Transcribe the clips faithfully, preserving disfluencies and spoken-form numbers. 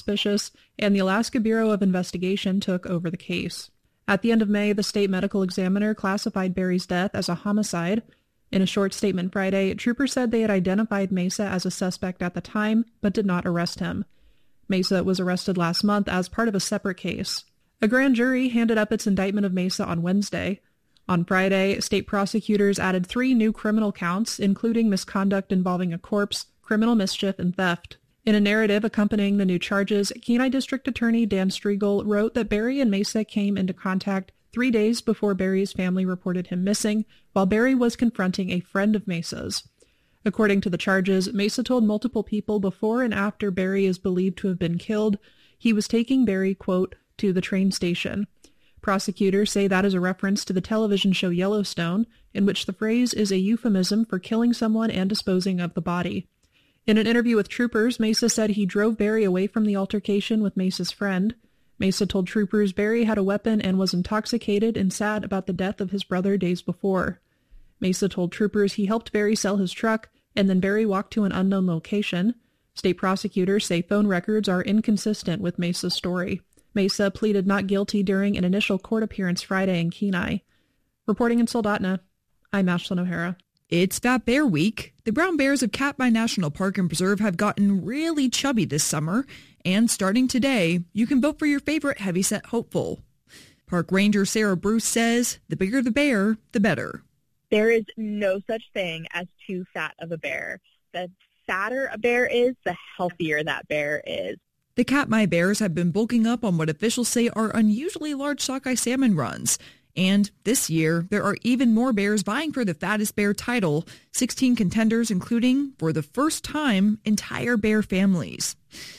suspicious, and the Alaska Bureau of Investigation took over the case. At the end of May, the state medical examiner classified Barry's death as a homicide. In a short statement Friday, troopers said they had identified Mesa as a suspect at the time, but did not arrest him. Mesa was arrested last month as part of a separate case. A grand jury handed up its indictment of Mesa on Wednesday. On Friday, state prosecutors added three new criminal counts, including misconduct involving a corpse, criminal mischief, and theft. In a narrative accompanying the new charges, Kenai District Attorney Dan Striegel wrote that Barry and Mesa came into contact three days before Barry's family reported him missing, while Barry was confronting a friend of Mesa's. According to the charges, Mesa told multiple people before and after Barry is believed to have been killed, he was taking Barry, quote, to the train station. Prosecutors say that is a reference to the television show Yellowstone, in which the phrase is a euphemism for killing someone and disposing of the body. In an interview with troopers, Mesa said he drove Barry away from the altercation with Mesa's friend. Mesa told troopers Barry had a weapon and was intoxicated and sad about the death of his brother days before. Mesa told troopers he helped Barry sell his truck, and then Barry walked to an unknown location. State prosecutors say phone records are inconsistent with Mesa's story. Mesa pleaded not guilty during an initial court appearance Friday in Kenai. Reporting in Soldotna, I'm Ashlyn O'Hara. It's Fat Bear Week. The brown bears of Katmai National Park and Preserve have gotten really chubby this summer, and starting today, you can vote for your favorite heavyset hopeful. Park Ranger Sarah Bruce says, the bigger the bear, the better. There is no such thing as too fat of a bear. The fatter a bear is, the healthier that bear is. The Katmai Bears have been bulking up on what officials say are unusually large sockeye salmon runs. And this year, there are even more bears vying for the fattest bear title, sixteen contenders including, for the first time, entire bear families.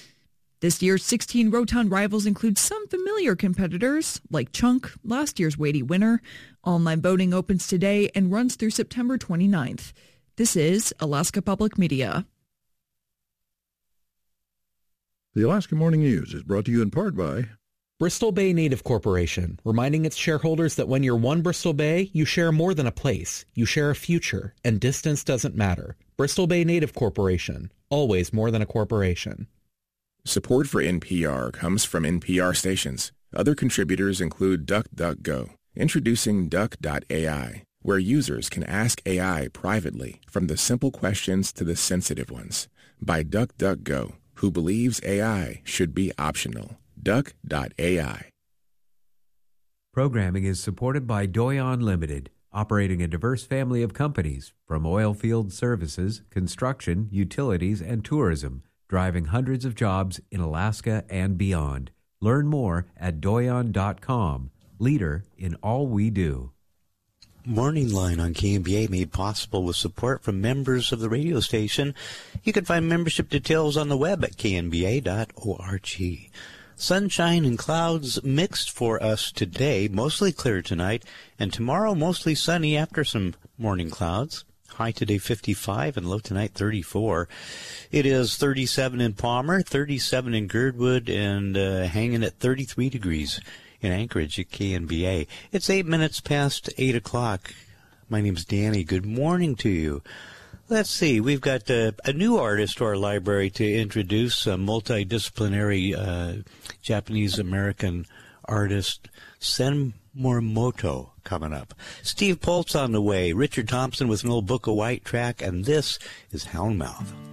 This year's sixteen Rotund rivals include some familiar competitors, like Chunk, last year's weighty winner. Online voting opens today and runs through September twenty-ninth. This is Alaska Public Media. The Alaska Morning News is brought to you in part by Bristol Bay Native Corporation, reminding its shareholders that when you're one Bristol Bay, you share more than a place. You share a future, and distance doesn't matter. Bristol Bay Native Corporation, always more than a corporation. Support for N P R comes from N P R stations. Other contributors include DuckDuckGo, introducing Duck dot A I, where users can ask A I privately, from the simple questions to the sensitive ones, by DuckDuckGo, who believes A I should be optional. Duck dot A I. Programming is supported by Doyon Limited, operating a diverse family of companies from oil field services, construction, utilities, and tourism, driving hundreds of jobs in Alaska and beyond. Learn more at doyon dot com, leader in all we do. Morning Line on K N B A made possible with support from members of the radio station. You can find membership details on the web at k n b a dot org. Sunshine and clouds mixed for us today, mostly clear tonight, and tomorrow mostly sunny after some morning clouds. High today fifty-five and low tonight thirty-four. It is thirty-seven in Palmer, thirty-seven in Girdwood, and uh, hanging at thirty-three degrees in Anchorage at K N B A. It's eight minutes past eight o'clock. My name's Danny. Good morning to you. Let's see. We've got uh, a new artist to our library to introduce, a multidisciplinary uh, Japanese-American artist, Sen Morimoto, coming up. Steve Poltz on the way. Richard Thompson with an old Book of White track, and this is Houndmouth.